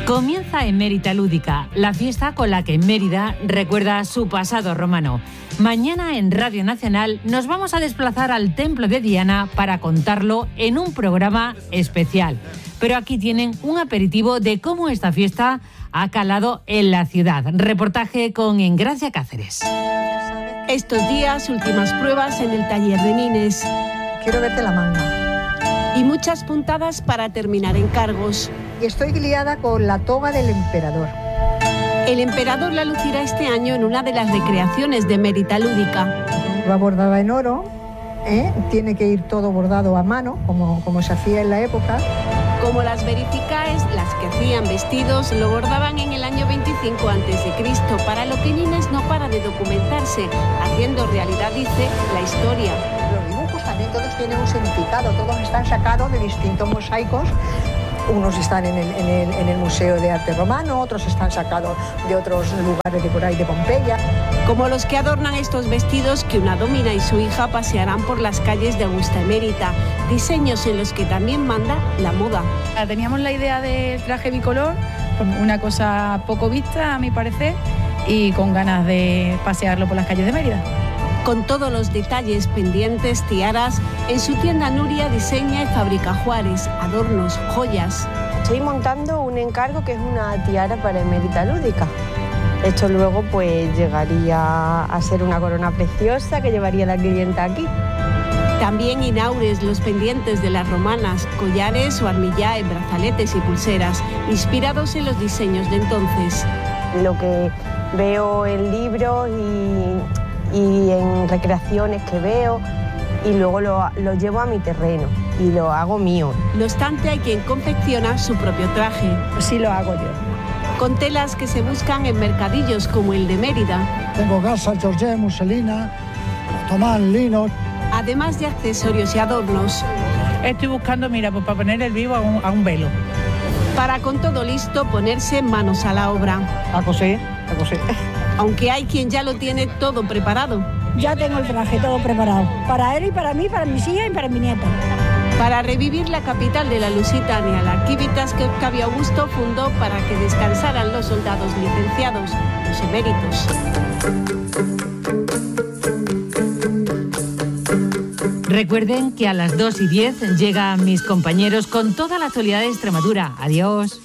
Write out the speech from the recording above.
Comienza Emérita Lúdica, la fiesta con la que Mérida recuerda su pasado romano. Mañana en Radio Nacional nos vamos a desplazar al Templo de Diana para contarlo en un programa especial. Pero aquí tienen un aperitivo de cómo esta fiesta ha calado en la ciudad. Reportaje con Engracia Cáceres. Estos días, últimas pruebas en el taller de Nines. Quiero verte la manga. Y muchas puntadas para terminar encargos. Y estoy liada con la toga del emperador. El emperador la lucirá este año en una de las recreaciones de Emérita Lúdica. Va bordada en oro, tiene que ir todo bordado a mano, como se hacía en la época. Como las verificaes, las que hacían vestidos, lo bordaban en el año 25 a.C., para lo que Nines no para de documentarse, haciendo realidad, dice, la historia. Los dibujos también todos tienen un significado, todos están sacados de distintos mosaicos. Unos están en el Museo de Arte Romano, otros están sacados de otros lugares de por ahí de Pompeya. Como los que adornan estos vestidos que una domina y su hija pasearán por las calles de Augusta Emérita. Diseños en los que también manda la moda. Teníamos la idea del traje bicolor, una cosa poco vista a mi parecer, y con ganas de pasearlo por las calles de Mérida. Con todos los detalles, pendientes, tiaras, en su tienda Nuria diseña y fabrica ajuares, adornos, joyas. Estoy montando un encargo que es una tiara para Emérita Lúdica. Esto luego pues llegaría a ser una corona preciosa que llevaría la clienta aquí. También inaures los pendientes de las romanas, collares o armillae, brazaletes y pulseras, inspirados en los diseños de entonces. Lo que veo en libros y en recreaciones que veo, y luego lo llevo a mi terreno y lo hago mío. No obstante, hay quien confecciona su propio traje. Pues sí lo hago yo. Con telas que se buscan en mercadillos como el de Mérida. Tengo gasa, georgette, muselina, otomán, lino. Además de accesorios y adornos. Estoy buscando, mira, pues para poner el vivo a un velo. Para con todo listo ponerse manos a la obra. A coser. Aunque hay quien ya lo tiene todo preparado. Ya tengo el traje todo preparado. Para él y para mí, para mis hijas y para mi nieta. Para revivir la capital de la Lusitania, la Arquivitas que Octavio Augusto fundó para que descansaran los soldados licenciados, los eméritos. Recuerden que a las 2:10 llegan mis compañeros con toda la actualidad de Extremadura. Adiós.